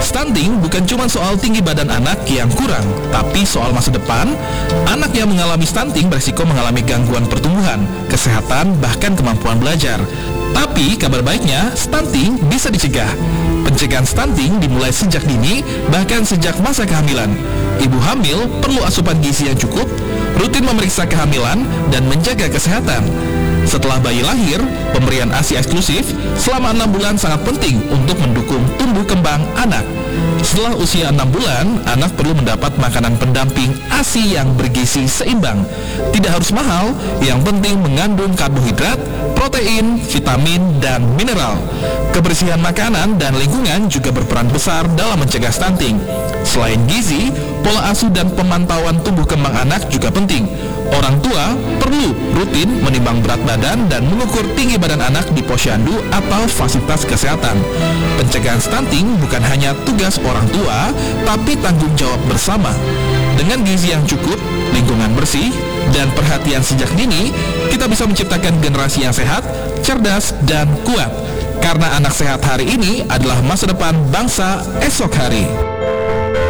Stunting bukan cuma soal tinggi badan anak yang kurang, tapi soal masa depan. Anak yang mengalami stunting berisiko mengalami gangguan pertumbuhan, kesehatan, bahkan kemampuan belajar. Tapi kabar baiknya, stunting bisa dicegah. Pencegahan stunting dimulai sejak dini, bahkan sejak masa kehamilan. Ibu hamil perlu asupan gizi yang cukup, rutin memeriksa kehamilan, dan menjaga kesehatan. Setelah bayi lahir, pemberian ASI eksklusif selama 6 bulan sangat penting untuk mendukung tumbuh kembang anak. Setelah usia 6 bulan, anak perlu mendapat makanan pendamping ASI yang bergizi seimbang. Tidak harus mahal, yang penting mengandung karbohidrat, protein, vitamin, dan mineral. Kebersihan makanan dan lingkungan juga berperan besar dalam mencegah stunting. Selain gizi, pola asuh dan pemantauan tumbuh kembang anak juga penting. Orang tua perlu rutin menimbang berat badan dan mengukur tinggi badan anak di posyandu atau fasilitas kesehatan. Pencegahan stunting bukan hanya tugas orang tua, tapi tanggung jawab bersama. Dengan gizi yang cukup, lingkungan bersih, dan perhatian sejak dini, kita bisa menciptakan generasi yang sehat, cerdas, dan kuat. Karena anak sehat hari ini adalah masa depan bangsa esok hari.